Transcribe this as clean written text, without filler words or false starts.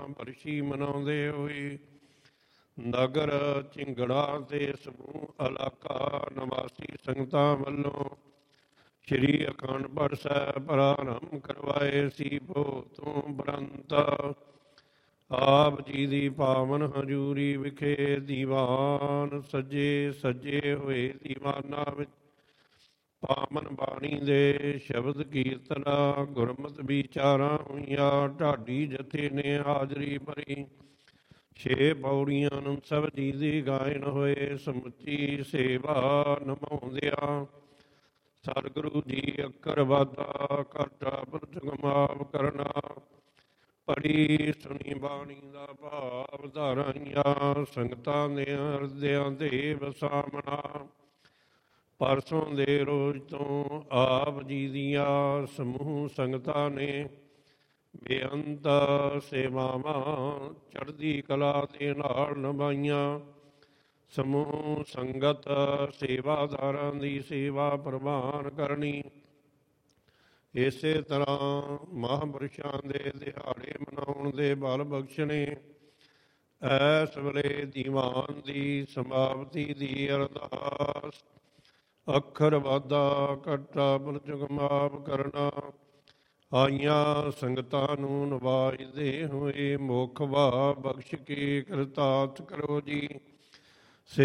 ਬਰਸ਼ੀ ਮਨਾਉਂਦੇ ਹੋਏ ਨਗਰ ਝਿੰਗੜਾ ਤੇ ਸਮੂਹ ਇਲਾਕਾ ਨਿਵਾਸੀ ਸੰਗਤਾਂ ਵੱਲੋਂ ਸ਼੍ਰੀ ਅਖੰਡ ਪਾਠ ਸਾਹਿਬ ਪ੍ਰਾਰੰਭ ਕਰਵਾਏ ਸੀ। ਤੋਂ ਬਰੰਤ ਆਪ ਜੀ ਦੀ ਪਾਵਨ ਹਜ਼ੂਰੀ ਵਿਖੇ ਦੀਵਾਨ ਸਜੇ ਹੋਏ ਦੀਵਾਨਾਂ ਵਿੱਚ ਪਾਵਨ ਬਾਣੀ ਦੇ ਸ਼ਬਦ ਕੀਰਤਨਾ ਗੁਰਮਤਿ ਵਿਚਾਰਾਂ ਹੋਈਆਂ। ਢਾਡੀ ਜਥੇ ਨੇ ਹਾਜ਼ਰੀ ਭਰੀ। 6 ਪੌੜੀਆਂ ਅਨੰਦ ਜੀ ਦੀ ਗਾਇਨ ਹੋਏ। ਸਮੁੱਚੀ ਸੇਵਾ ਨਿਭਾਉਂਦਿਆਂ ਸਤਿਗੁਰੂ ਜੀ ਅੱਖਰ ਵਾਧਾ ਘਾਟਾ ਪ੍ਰਤਿਗਮਾਵ ਕਰਨਾ ਪੜੀ ਸੁਣੀ ਬਾਣੀ ਦਾ ਭਾਵ ਧਾਰਾਈਆਂ ਸੰਗਤਾਂ ਦੇ ਹਿਰਦਿਆਂ ਦੇ ਵਸਾਮਣਾ। ਪਰਸੋਂ ਦੇ ਰੋਜ਼ ਤੋਂ ਆਪ ਜੀ ਦੀਆਂ ਸਮੂਹ ਸੰਗਤਾਂ ਨੇ ਬੇਅੰਤ ਸੇਵਾਵਾਂ ਚੜ੍ਹਦੀ ਕਲਾ ਦੇ ਨਾਲ ਨਿਭਾਈਆਂ। ਸਮੂਹ ਸੰਗਤ ਸੇਵਾਦਾਰਾਂ ਦੀ ਸੇਵਾ ਪ੍ਰਵਾਨ ਕਰਨੀ। ਇਸੇ ਤਰ੍ਹਾਂ ਮਹਾਂਪੁਰਸ਼ਾਂ ਦੇ ਦਿਹਾੜੇ ਮਨਾਉਣ ਦੇ ਬਲ ਬਖਸ਼ਣੇ। ਇਸ ਵੇਲੇ ਦੀਵਾਨ ਦੀ ਸਮਾਪਤੀ ਦੀ ਅਰਦਾਸ ਅੱਖਰ ਵਾਧਾ ਘਾਟਾ ਪ੍ਰਤਿਗਮਾਵ ਕਰਨਾ। ਆਈਆਂ ਸੰਗਤਾਂ ਨੂੰ ਨਵਾਜਦੇ ਹੋਏ ਮੁੱਖ ਵਾ ਬਖਸ਼ ਕੇ ਕਿਰਤਾਰਥ ਕਰੋ ਜੀ।